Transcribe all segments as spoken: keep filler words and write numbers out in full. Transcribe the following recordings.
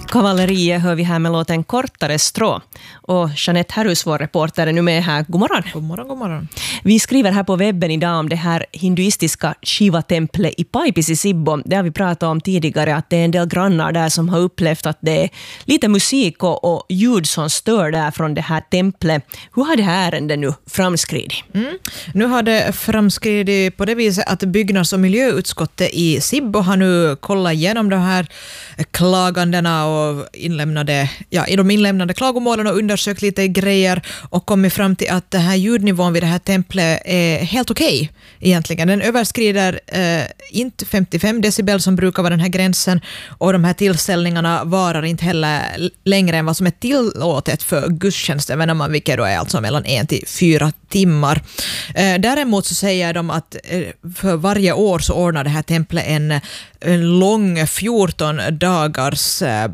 Kavalleriet hör vi här med låten Kortare strå. Och Jeanette Herrus, vår reporter, är nu med här. God morgon. God morgon, god morgon. Vi skriver här på webben idag om det här hinduistiska Shiva-templet i Paipis i Sibbo. Det har vi pratat om tidigare, att det är en del grannar där som har upplevt att det är lite musik och, och ljud som stör där från det här templet. Hur har det här ärendet nu framskridit? Mm. Nu har det framskridit på det viset att byggnads- och miljöutskottet i Sibbo har nu kollat igenom de här klagandena och inlämnade, ja, i de inlämnade klagomålen och undersökt lite grejer och kommit fram till att det här ljudnivån vid det här templet är helt okej okay, egentligen. Den överskrider eh, inte femtiofem decibel som brukar vara den här gränsen, och de här tillställningarna varar inte heller längre än vad som är tillåtet för gudstjänstevenemang, vilket då är alltså mellan en till fyra timmar. Eh, däremot så säger de att eh, för varje år så ordnar det här templet en, en lång fjorton dagars eh,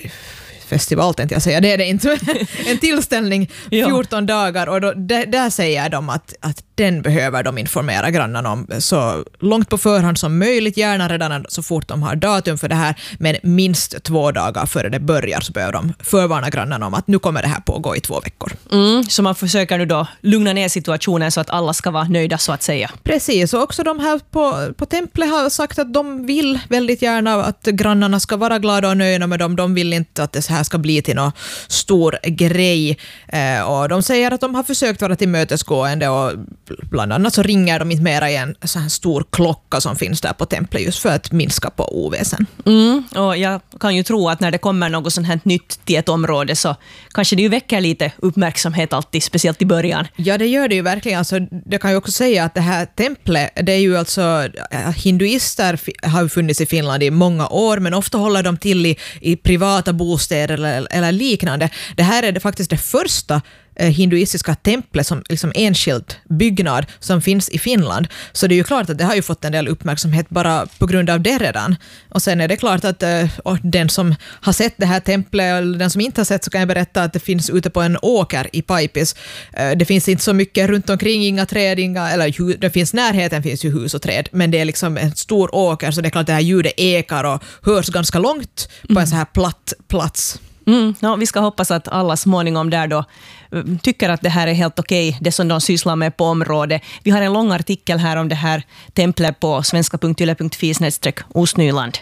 festival, tänkte jag säga. Det är det inte. En tillställning fjorton ja. dagar, och då, där, där säger de att, att den behöver de informera grannarna om så långt på förhand som möjligt, gärna redan så fort de har datum för det här, men minst två dagar före det börjar så behöver de förvarna grannarna om att nu kommer det här pågå i två veckor. Mm, så man försöker nu då lugna ner situationen så att alla ska vara nöjda, så att säga. Precis, och också de här på, på templet har sagt att de vill väldigt gärna att grannarna ska vara glada och nöjda med dem. De vill inte att det här ska bli till någon stor grej. Eh, och de säger att de har försökt vara tillmötesgående, och bland annat så ringer de inte mera i en så här stor klocka som finns där på templet just för att minska på oväsen. Mm, och jag kan ju tro att när det kommer något sånt här nytt till ett område så kanske det ju väcker lite uppmärksamhet alltid, speciellt i början. Ja, det gör det ju verkligen. Alltså, det kan ju också säga att det här templet, det är ju alltså, hinduister har funnits i Finland i många år, men ofta håller de till i, i privata bostäder eller, eller liknande. Det här är det faktiskt det första hinduistiska templet som liksom enskild byggnad som finns i Finland. Så det är ju klart att det har ju fått en del uppmärksamhet bara på grund av det redan. Och sen är det klart att och den som har sett det här templet, eller den som inte har sett, så kan jag berätta att det finns ute på en åker i Paipis. Det finns inte så mycket runt omkring, inga träd, inga, eller det finns närheten, finns ju hus och träd, men det är liksom en stor åker, så det är klart att det här ljudet ekar och hörs ganska långt på en så här platt plats. Mm, ja, vi ska hoppas att alla småningom där då tycker att det här är helt okej, det som de sysslar med på området. Vi har en lång artikel här om det här templet på svenska punkt yle punkt fi snedstreck Ostnyland.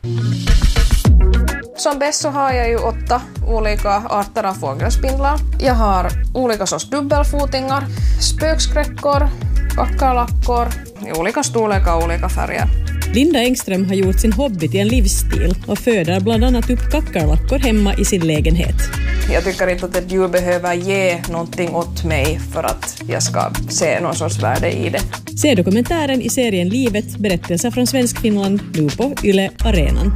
Som bäst så har jag ju åtta olika arter av fågelspindlar. Jag har olika sorts dubbelfotingar, spökskräckor, kackerlackor i olika storlekar och olika färger. Linda Engström har gjort sin hobby till en livsstil och föder bland annat upp kackerlackor hemma i sin lägenhet. Jag tycker inte att ett djur behöver ge någonting åt mig för att jag ska se någon sorts värde i det. Se dokumentären i serien Livet, berättelser från Svenskfinland, nu på Yle Arenan.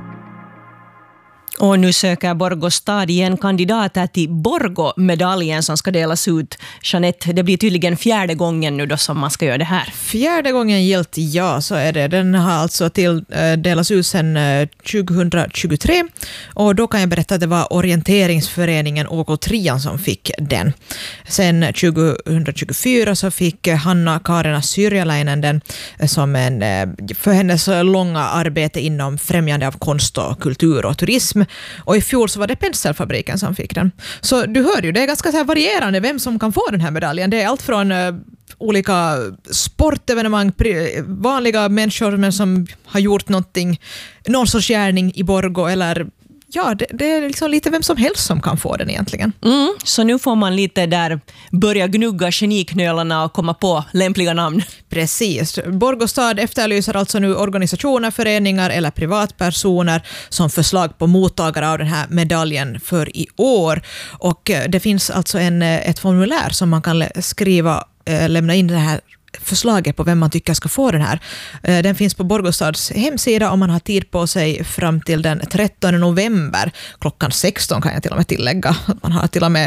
Och nu söker Borgå stad igen kandidater till Borgå-medaljen som ska delas ut. Jeanette, det blir tydligen fjärde gången nu då som man ska göra det här. Fjärde gången gillt, ja, så är det. Den har alltså till, äh, delas ut sedan äh, tjugohundratjugotre, och då kan jag berätta att det var orienteringsföreningen O K tre som fick den. Sen tjugohundratjugofyra så fick Hanna Kaarina Syrjäläinen den som en, äh, för hennes långa arbete inom främjande av konst och kultur och turism. Och i fjol så var det Penselfabriken som fick den. Så du hör ju, det är ganska så här varierande vem som kan få den här medaljen. Det är allt från uh, olika sportevenemang, vanliga människor men som har gjort någonting, någon sorts gärning i Borgå, eller ja, det, det är liksom lite vem som helst som kan få den egentligen. Mm, så nu får man lite där börja gnugga geniknölarna och komma på lämpliga namn. Precis. Borgå stad efterlyser alltså nu organisationer, föreningar eller privatpersoner som förslag på mottagare av den här medaljen för i år. Och det finns alltså en, ett formulär som man kan skriva, lämna in det här förslaget på vem man tycker ska få den här. Den finns på Borgå stads hemsida och man har tid på sig fram till den trettonde november klockan sexton, kan jag till och med tillägga. Man har till och med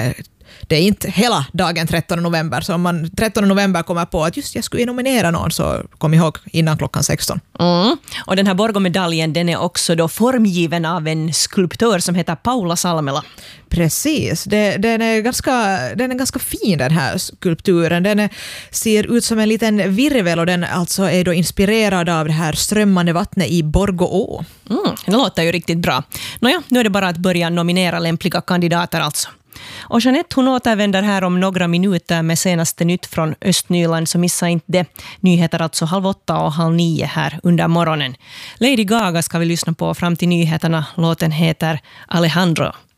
det är inte hela dagen trettonde november, så om man trettonde november kommer på att just jag skulle nominera någon, så kom ihåg innan klockan sexton. Mm. Och den här Borgomedaljen, den är också då formgiven av en skulptör som heter Paula Salmela. Precis, det, den, är ganska, den är ganska fin, den här skulpturen. Den är, ser ut som en liten virvel, och den alltså är då inspirerad av det här strömmande vattnet i Borgå. Mm, det låter ju riktigt bra. Nåja, nu är det bara att börja nominera lämpliga kandidater alltså. Och Jeanette, hon återvänder här om några minuter med senaste nytt från Östnyland, så missa inte det. Nyheter alltså halv åtta och halv nio här under morgonen. Lady Gaga ska vi lyssna på fram till nyheterna. Låten heter Alejandro.